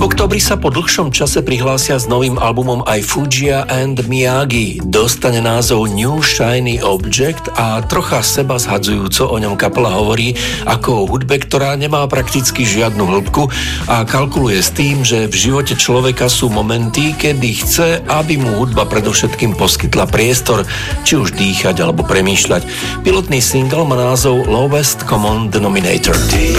októbri sa po dlhšom čase prihlásia s novým albumom aj Fujia and Miyagi. Dostane názov New Shiny Object a trocha seba zhadzujúco o ňom kapela hovorí ako o hudbe, ktorá nemá prakticky žiadnu hĺbku a kalkuluje s tým, že v živote človeka sú momenty, kedy chce, aby mu hudba predovšetkým poskytla priestor, či už dýchať alebo premýšľať. Pilotný single má názov Lowest Common Denominator.